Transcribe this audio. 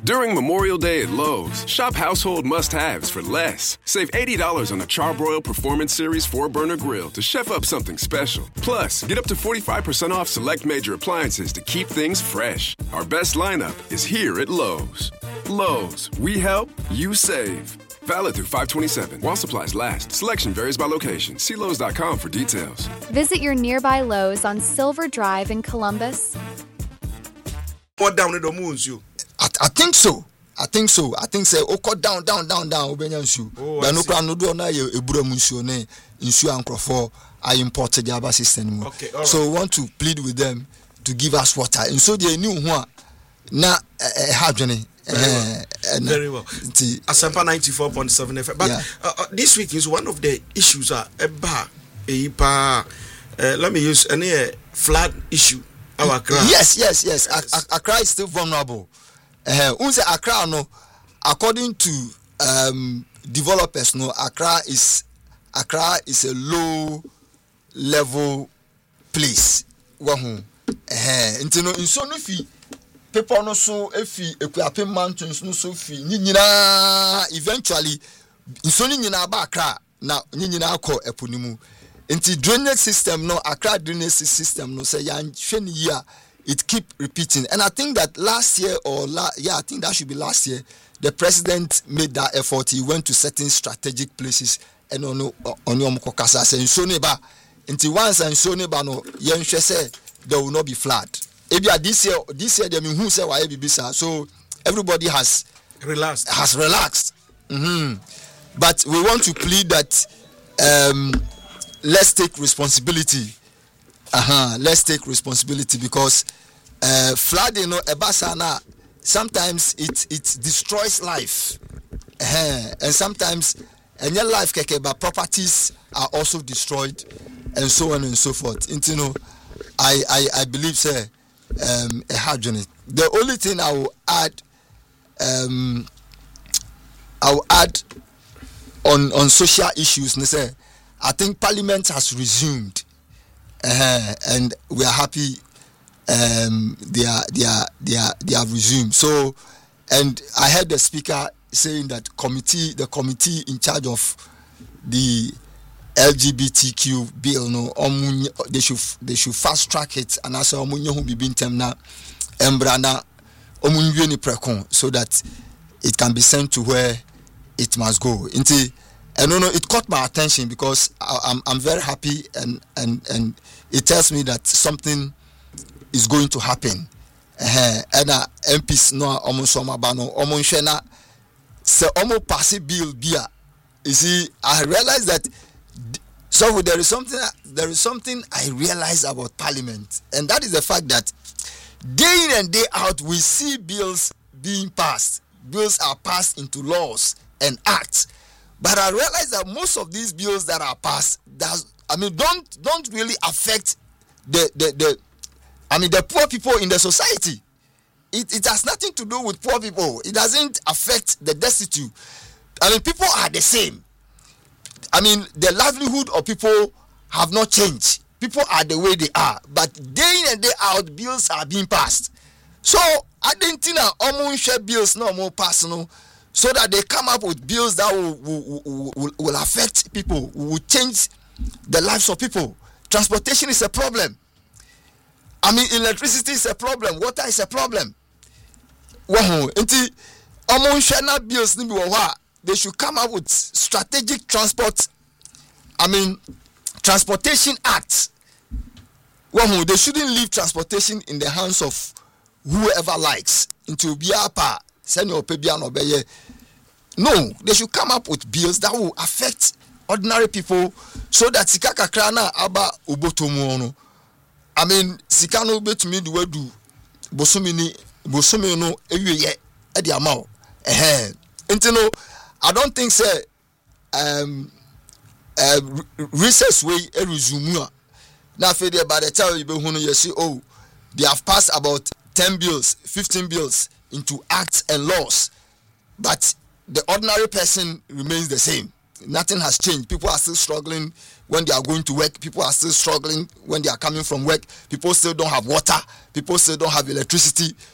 During Memorial Day at Lowe's, shop household must-haves for less. Save $80 on a Charbroil Performance Series 4-burner grill to chef up something special. Plus, get up to 45% off select major appliances to keep things fresh. Our best lineup is here at Lowe's. Lowe's, we help, you save. Valid through 5/27. While supplies last. Selection varies by location. See Lowe's.com for details. Visit your nearby Lowe's on Silver Drive in Columbus. What down the moons you? I think so. I think say oko down obenya nsu. Ba no kra no do na ye ebura mu nsu ne nsu ankrofo I imported the aba system. Okay, so we want to plead with them to give us water. And so they knew who na hadwene. Very well. Asampa 94.7 FM. But this week is one of the issues let me use any flood issue. Our Accra. Yes. Accra is still vulnerable. Accra no, according to developers, no, Accra is a low level place. In so no fi people no so efi Ekuape mountains no so fi nyina eventually so nyina ba Accra na nyina akọ eponimu. Into drainage system no, Accra drainage system no say yan hwe year it keep repeating. And I think that last year I think that should be last year, the president made that effort. He went to certain strategic places and on Kokasa say so neba until once and so neba no yenhwe say there will not be flood. Ebia this year they mean who say why be so everybody has relaxed. But we want to plead that let's take responsibility. Let's take responsibility because flooding ebasana sometimes it destroys life. And sometimes and your life but properties are also destroyed and so on and so forth. I believe say a hard journey. The only thing I will add on social issues, I think Parliament has resumed, and we are happy. They have resumed. So, and I heard the speaker saying that the committee in charge of the LGBTQ bill, they should fast track it, and also so that it can be sent to where it must go. And it caught my attention because I'm very happy and it tells me that something is going to happen. And MPs no almost so almost pass bill beer. You see, I realized that so there is something I realize about Parliament, and that is the fact that day in and day out we see bills being passed. Bills are passed into laws and acts. But I realize that most of these bills that are passed, don't really affect the poor people in the society. It has nothing to do with poor people. It doesn't affect the destitute. People are the same. The livelihood of people have not changed. People are the way they are. But day in and day out, bills are being passed. So I didn't think that share bills no more personal. So that they come up with bills that will affect people, will change the lives of people. Transportation is a problem. Electricity is a problem. Water is a problem. Bills, they should come up with strategic transportation acts. They shouldn't leave transportation in the hands of whoever likes. No, they should come up with bills that will affect ordinary people so that Sikaka Krana Aba Ubotomo. Sikano bet me do do Bosumino Eye Ediamao. I don't think say recess way resume. Now by the time you see, they have passed about 10 bills, 15 bills into acts and laws, but the ordinary person remains the same. Nothing has changed. People are still struggling when they are going to work. People are still struggling when they are coming from work. People still don't have water. People still don't have electricity.